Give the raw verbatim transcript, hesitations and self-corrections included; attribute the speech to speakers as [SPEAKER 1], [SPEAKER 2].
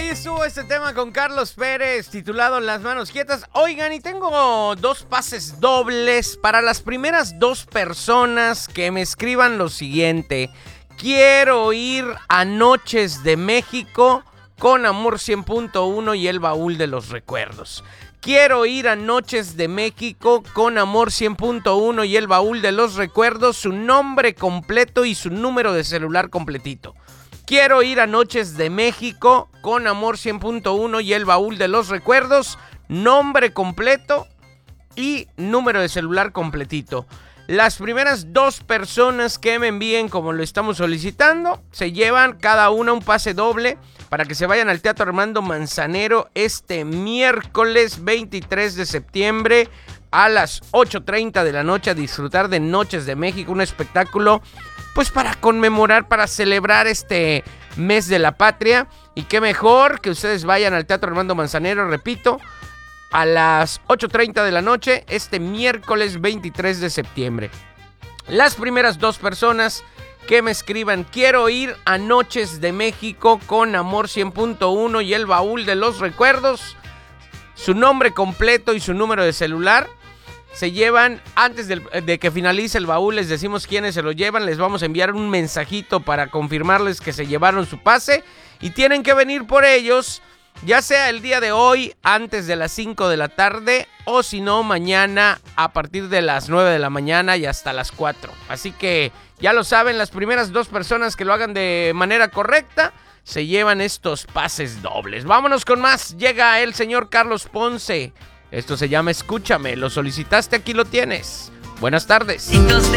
[SPEAKER 1] Ahí estuvo este tema con Carlos Pérez, titulado Las Manos Quietas. Oigan, y tengo dos pases dobles para las primeras dos personas que me escriban lo siguiente. Quiero ir a Noches de México con Amor cien punto uno y el Baúl de los Recuerdos. Quiero ir a Noches de México con Amor cien punto uno y el Baúl de los Recuerdos, su nombre completo y su número de celular completito. Quiero ir a Noches de México con Amor cien punto uno y el Baúl de los Recuerdos, nombre completo y número de celular completito. Las primeras dos personas que me envíen como lo estamos solicitando se llevan cada una un pase doble para que se vayan al Teatro Armando Manzanero este miércoles veintitrés de septiembre a las ocho treinta de la noche a disfrutar de Noches de México, un espectáculo pues para conmemorar, para celebrar este mes de la patria. Y qué mejor que ustedes vayan al Teatro Armando Manzanero, repito, a las ocho treinta de la noche este miércoles veintitrés de septiembre. Las primeras dos personas que me escriban quiero ir a Noches de México con Amor cien punto uno y el Baúl de los Recuerdos, su nombre completo y su número de celular, se llevan, antes de, de que finalice el baúl, les decimos quiénes se lo llevan, les vamos a enviar un mensajito para confirmarles que se llevaron su pase y tienen que venir por ellos, ya sea el día de hoy antes de las cinco de la tarde o si no mañana a partir de las nueve de la mañana y hasta las cuatro. Así que ya lo saben, las primeras dos personas que lo hagan de manera correcta se llevan estos pases dobles. Vámonos con más, llega el señor Carlos Ponce. Esto se llama Escúchame, lo solicitaste, aquí lo tienes. Buenas tardes.
[SPEAKER 2] Chicos de